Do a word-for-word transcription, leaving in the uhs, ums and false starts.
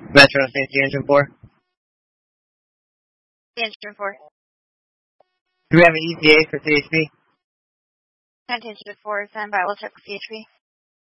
Metro Safety Engine four. Engine four. Do we have an E T A for C H P? Engine four, stand by, we'll check with C H P.